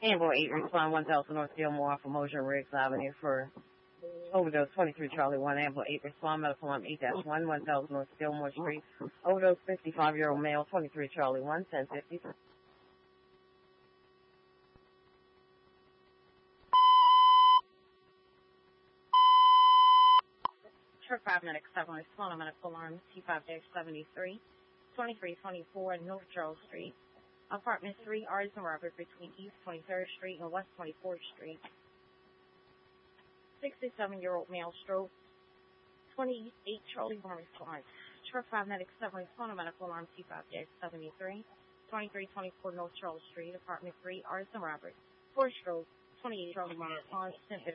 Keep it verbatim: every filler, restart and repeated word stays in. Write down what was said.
Ambulance eight, respond one thousand North Gilmore off of Mosher Riggs Avenue for overdose twenty-three Charlie one. Ambulance eight, respond medical alarm eight dash one, one thousand North Gilmore Street. Overdose fifty-five-year-old male, twenty-three Charlie one, ten fifty. Truck five medic seven, respond medical alarm T five seventy-three, twenty-three twenty-four North Charles Street. Apartment three, Artisan Robert between East twenty-third Street and West twenty-fourth Street. sixty-seven-year-old male stroke. twenty-eight Charlie one response. Truck five medic seven, respond medical alarm T five seventy-three, twenty-three twenty-four North Charles Street. Apartment three, Artisan Robert. four stroke. twenty-eight Charlie one response. ten